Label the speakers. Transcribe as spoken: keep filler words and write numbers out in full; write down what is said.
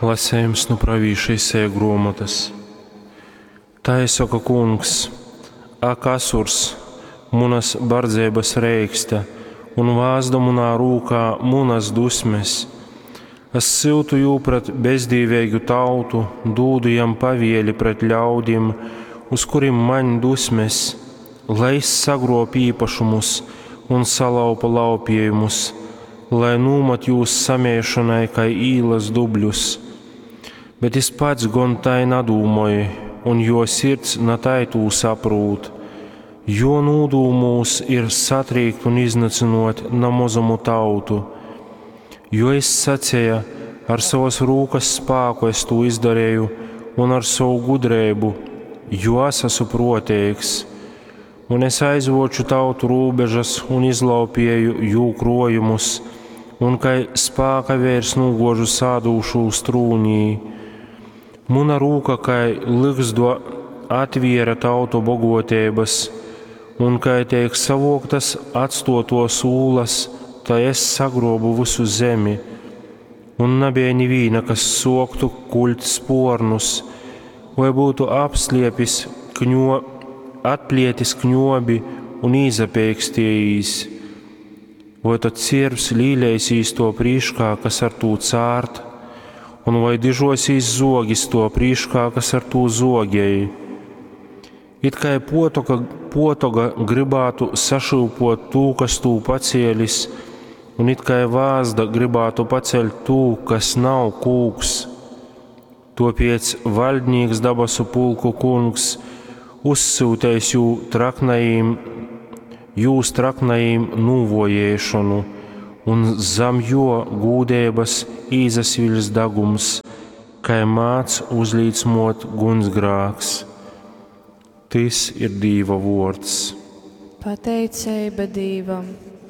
Speaker 1: Lasējums no pravīša grāmatas. Tā saka kungs, ak, asurs, munas bardzības reiksta, un vāzda munā rūkā munas dusmes. Es siltu jū pret bezdīvīgu tautu, dūdu jam pavieli pret ļaudim, uz kuriem man dusmes, lai es sagrop īpašumus un salaupa laupiejumus, lai nūmat jūs samiešanai kai īlas dubļus. Bet es pats gon tai nadūmoju, un jo sirds na tai tū saprūt, jo nūdūmūs ir satrīkt un iznacinot na mozumu tautu. Jo es sacēja, ar savas rūkas spāku es tū izdarēju, un ar savu gudrēbu, jo es esmu proteigs. Un es aizvoču tautu rūbežas un izlaupēju jū krojumus, un kai spāka vērs nūgožu sādūšu strūnī. Muna rūka kai ligzdo atviera tautu bogotēbas, un kai tiek savoktas atstoto sūlas, tā es sagrobu visu zemi, un nebija nivīna, kas soktu kuļt spornus, vai būtu apsliepis kņo, atplietis kņobi un īzapeikstējīs, vai tad ciervs līleisīs to prīškā, kas ar tū cārt, un vai dižosīs zogis to prīškā, kas ar tū zogēji. It kai potoga, potoga gribātu sašūpot tū, kas tū pacēlis, un it kai vāzda gribātu pacelt tū, kas nav kūks. Topiec valdnīgs dabasu pulku kungs uzsūtēs jū traknajīm, jūs traknajīm nūvojēšanu, un zam jo gūdēbas īzasviļs dagums, kai māc uzlīcmot gunsgrāks. Tis ir Dīva vords.
Speaker 2: Pateicība Dīvam.